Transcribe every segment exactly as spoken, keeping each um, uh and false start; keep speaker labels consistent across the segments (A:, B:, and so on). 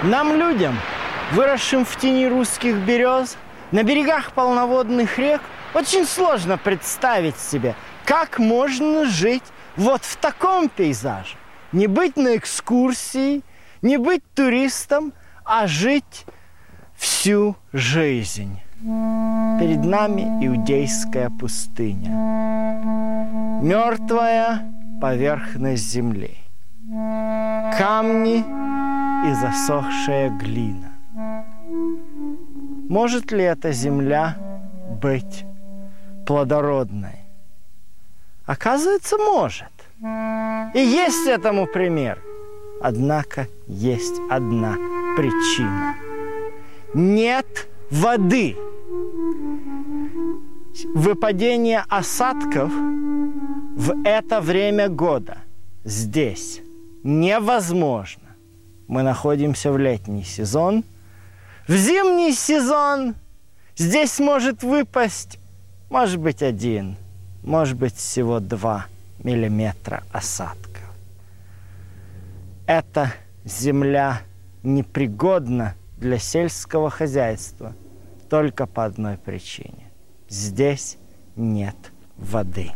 A: Нам, людям, выросшим в тени русских берез, на берегах полноводных рек, очень сложно представить себе, как можно жить вот в таком пейзаже. Не быть на экскурсии, не быть туристом, а жить всю жизнь. Перед нами иудейская пустыня. Мертвая поверхность земли. Камни и засохшая глина. Может ли эта земля быть плодородной? Оказывается, может. И есть этому пример. Однако есть одна причина. Нет воды. Выпадение осадков в это время года здесь невозможно. Мы находимся в летний сезон. В зимний сезон здесь может выпасть, может быть, один, может быть, всего два миллиметра осадков. Эта земля непригодна для сельского хозяйства только по одной причине. Здесь нет воды.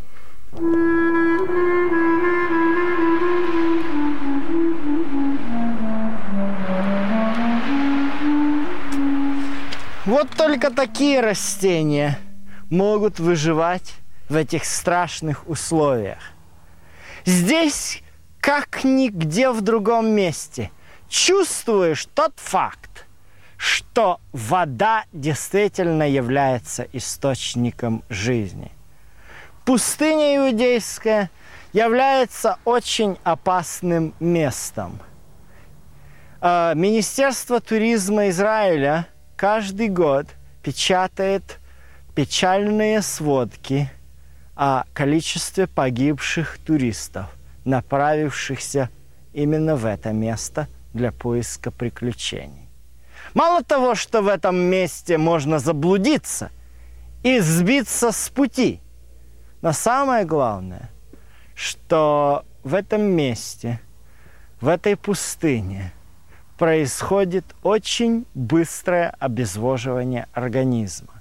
A: Вот только такие растения могут выживать в этих страшных условиях. Здесь, как нигде в другом месте, чувствуешь тот факт, что вода действительно является источником жизни. Пустыня иудейская является очень опасным местом. Министерство туризма Израиля каждый год печатает печальные сводки о количестве погибших туристов, направившихся именно в это место для поиска приключений. Мало того, что в этом месте можно заблудиться и сбиться с пути, но самое главное, что в этом месте, в этой пустыне, происходит очень быстрое обезвоживание организма.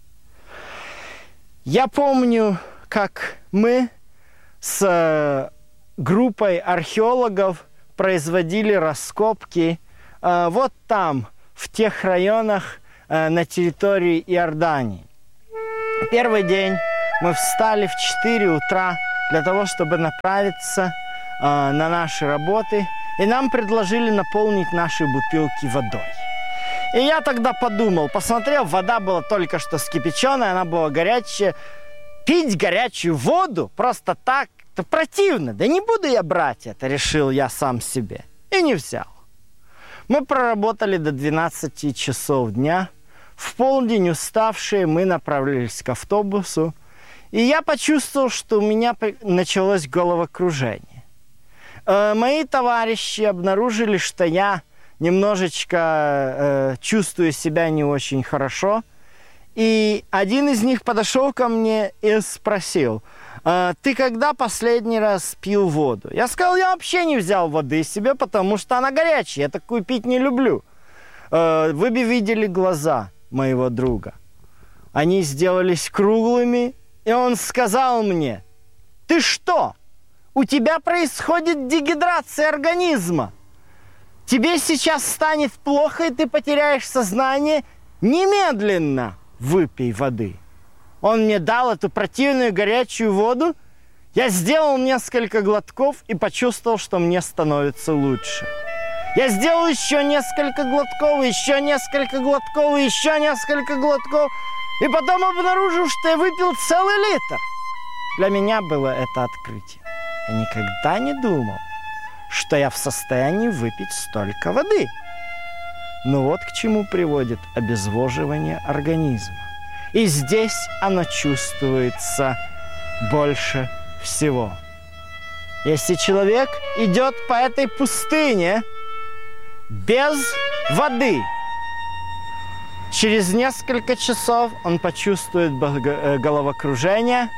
A: Я помню, как мы с группой археологов производили раскопки э, вот там, в тех районах э, на территории Иордании. Первый день мы встали в четыре утра для того, чтобы направиться э, на наши работы, и нам предложили наполнить наши бутылки водой. И я тогда подумал, посмотрел, вода была только что вскипяченная, она была горячая. Пить горячую воду просто так, это противно. Да не буду я брать это, решил я сам себе. И не взял. Мы проработали до двенадцати часов дня. В полдень уставшие мы направились к автобусу. И я почувствовал, что у меня началось головокружение. Э, мои товарищи обнаружили, что я немножечко э, чувствую себя не очень хорошо. И один из них подошел ко мне и спросил: э, ты когда последний раз пил воду? Я сказал, я вообще не взял воды себе, потому что она горячая, я такую пить не люблю. Э, вы бы видели глаза моего друга. Они сделались круглыми, и он сказал мне: ты что? У тебя происходит дегидрация организма. Тебе сейчас станет плохо, и ты потеряешь сознание. Немедленно выпей воды. Он мне дал эту противную горячую воду. Я сделал несколько глотков и почувствовал, что мне становится лучше. Я сделал еще несколько глотков, еще несколько глотков, еще несколько глотков. И потом обнаружил, что я выпил целый литр. Для меня было это открытие. Я никогда не думал, что я в состоянии выпить столько воды. Но вот к чему приводит обезвоживание организма. И здесь оно чувствуется больше всего. Если человек идет по этой пустыне без воды, через несколько часов он почувствует головокружение.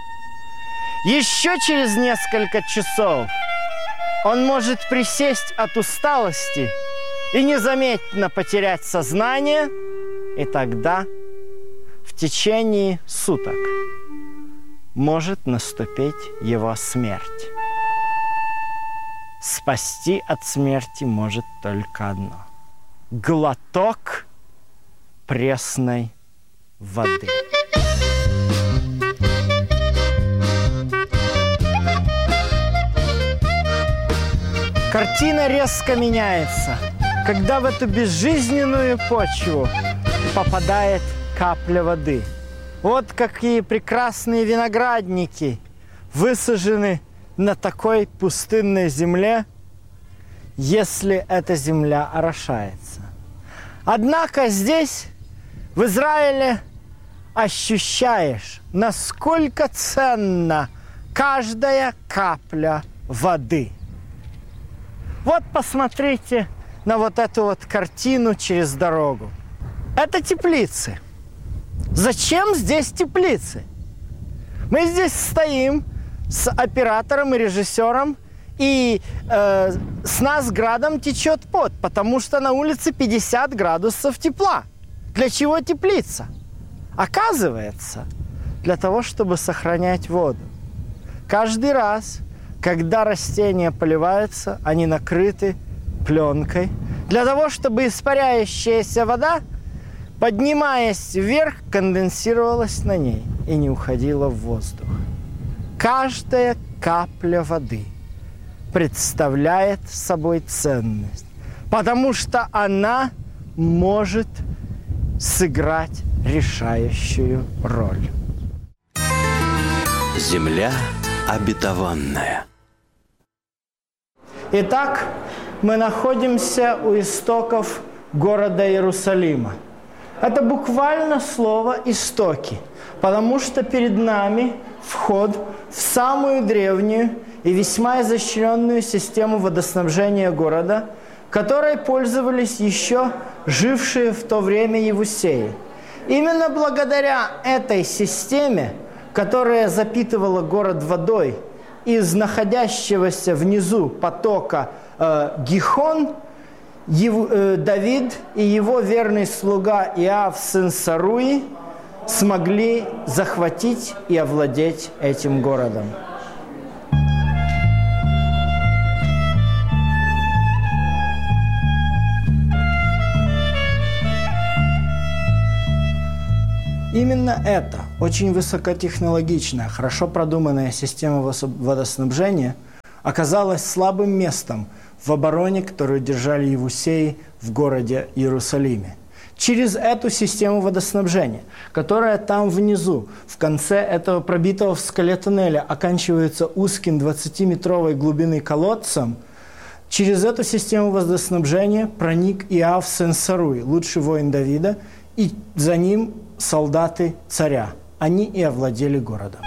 A: Еще через несколько часов он может присесть от усталости, и незаметно потерять сознание, и тогда в течение суток может наступить его смерть. Спасти от смерти может только одно – глоток пресной воды. Картина резко меняется, когда в эту безжизненную почву попадает капля воды. Вот какие прекрасные виноградники высажены на такой пустынной земле, если эта земля орошается. Однако здесь, в Израиле, ощущаешь, насколько ценна каждая капля воды. Вот посмотрите на вот эту вот картину через дорогу. Это теплицы. Зачем здесь теплицы? Мы здесь стоим с оператором и режиссером, и э, с нас градом течет пот, потому что на улице пятьдесят градусов тепла. Для чего теплица? Оказывается, для того, чтобы сохранять воду. Каждый раз, когда растения поливаются, они накрыты пленкой, для того, чтобы испаряющаяся вода, поднимаясь вверх, конденсировалась на ней и не уходила в воздух. Каждая капля воды представляет собой ценность, потому что она может сыграть решающую роль.
B: Земля обетованная.
A: Итак, мы находимся у истоков города Иерусалима. Это буквально слово «истоки», потому что перед нами вход в самую древнюю и весьма изощренную систему водоснабжения города, которой пользовались еще жившие в то время Евусеи. Именно благодаря этой системе, которая запитывала город водой из находящегося внизу потока э, Гихон, Ев, э, Давид и его верный слуга Иав, сын Саруи, смогли захватить и овладеть этим городом. Именно эта очень высокотехнологичная, хорошо продуманная система водоснабжения оказалась слабым местом в обороне, которую держали Евусеи в городе Иерусалиме. Через эту систему водоснабжения, которая там внизу, в конце этого пробитого в скале туннеля, оканчивается узким двадцатиметровой глубины колодцем, через эту систему водоснабжения проник Иав, сын Саруи, лучший воин Давида, и за ним солдаты царя. Они и овладели городом.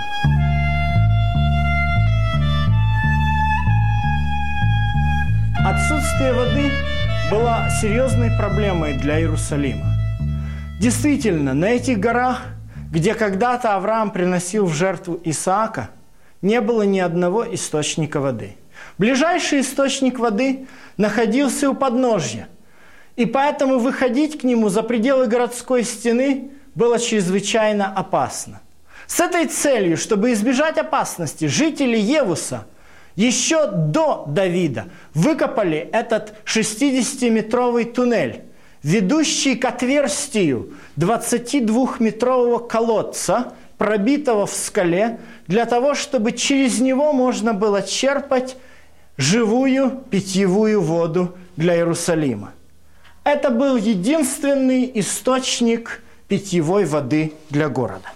A: Отсутствие воды было серьезной проблемой для Иерусалима. Действительно, на этих горах, где когда-то Авраам приносил в жертву Исаака, не было ни одного источника воды. Ближайший источник воды находился у подножья, и поэтому выходить к нему за пределы городской стены было чрезвычайно опасно. С этой целью, чтобы избежать опасности, жители Евуса еще до Давида выкопали этот шестидесятиметровый туннель, ведущий к отверстию двадцатидвухметрового колодца, пробитого в скале, для того, чтобы через него можно было черпать живую питьевую воду для Иерусалима. Это был единственный источник питьевой воды для города.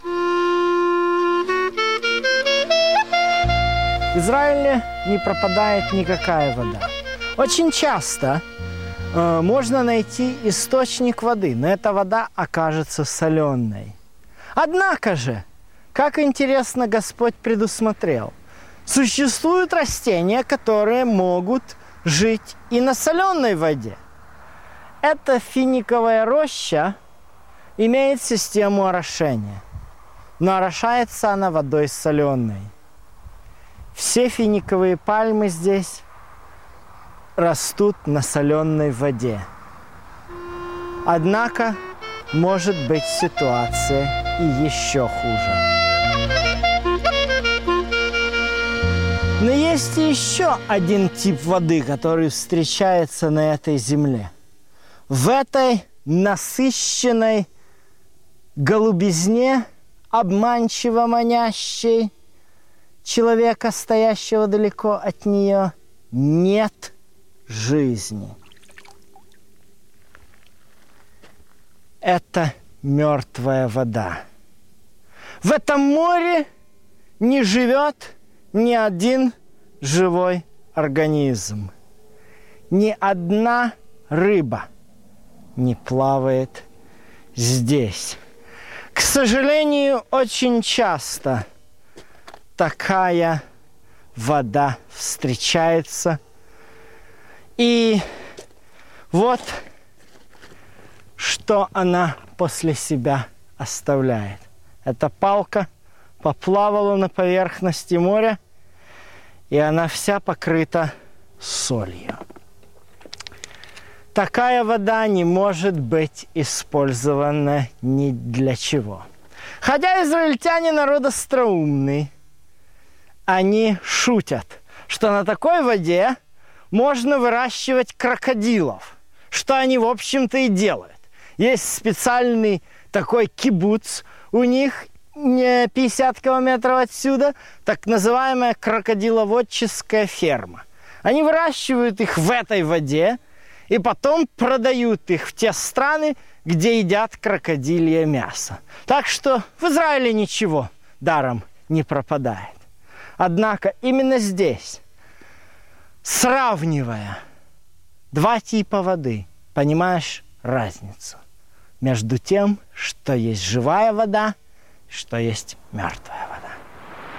A: В Израиле не пропадает никакая вода. Очень часто э, можно найти источник воды, но эта вода окажется соленой. Однако же, как интересно Господь предусмотрел, существуют растения, которые могут жить и на соленой воде. Эта финиковая роща имеет систему орошения, но орошается она водой соленой. Все финиковые пальмы здесь растут на соленой воде. Однако может быть ситуация и еще хуже. Но есть еще один тип воды, который встречается на этой земле. В этой насыщенной голубизне, обманчиво манящей человека, стоящего далеко от нее, нет жизни. Это мертвая вода. В этом море не живет ни один живой организм. Ни одна рыба не плавает здесь. К сожалению, очень часто такая вода встречается. И вот что она после себя оставляет. Эта палка поплавала на поверхности моря, и она вся покрыта солью. Такая вода не может быть использована ни для чего. Хотя израильтяне народ остроумный, они шутят, что на такой воде можно выращивать крокодилов, что они, в общем-то, и делают. Есть специальный такой кибуц у них, не пятьдесят километров отсюда, так называемая крокодиловодческая ферма. Они выращивают их в этой воде и потом продают их в те страны, где едят крокодилье мясо. Так что в Израиле ничего даром не пропадает. Однако именно здесь, сравнивая два типа воды, понимаешь разницу между тем, что есть живая вода, что есть мертвая.